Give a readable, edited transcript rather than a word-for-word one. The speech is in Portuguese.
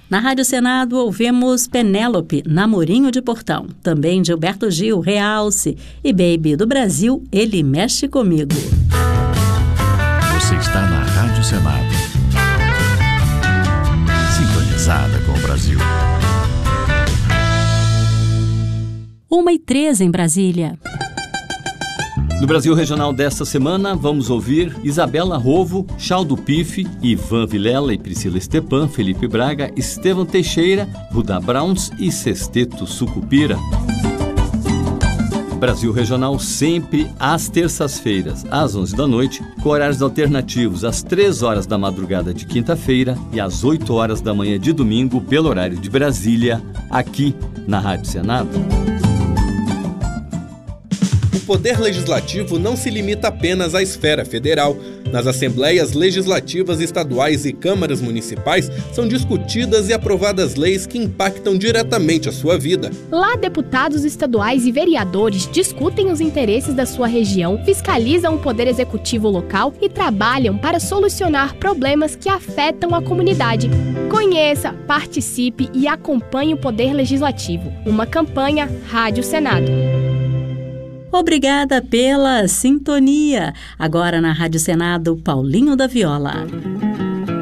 Na Rádio Senado ouvimos Penélope, Namorinho de Portão. Também Gilberto Gil, Realce. E Baby do Brasil, Ele Mexe Comigo. Você está na Rádio Senado. Sintonizada com o Brasil. 1h03 em Brasília. No Brasil Regional desta semana, vamos ouvir Isabela Rovo, Chaldo Pife, Ivan Vilela e Priscila Stepan, Felipe Braga, Estevão Teixeira, Ruda Browns e Sesteto Sucupira. Brasil Regional sempre às terças-feiras, às 11 da noite, com horários alternativos às 3 horas da madrugada de quinta-feira e às 8 horas da manhã de domingo, pelo horário de Brasília, aqui na Rádio Senado. O Poder Legislativo não se limita apenas à esfera federal. Nas assembleias legislativas estaduais e câmaras municipais são discutidas e aprovadas leis que impactam diretamente a sua vida. Lá, deputados estaduais e vereadores discutem os interesses da sua região, fiscalizam o poder executivo local e trabalham para solucionar problemas que afetam a comunidade. Conheça, participe e acompanhe o Poder Legislativo. Uma campanha Rádio Senado. Obrigada pela sintonia. Agora na Rádio Senado, Paulinho da Viola.